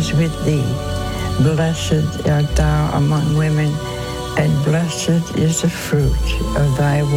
is with thee. Blessed art thou among women, and blessed is the fruit of thy womb.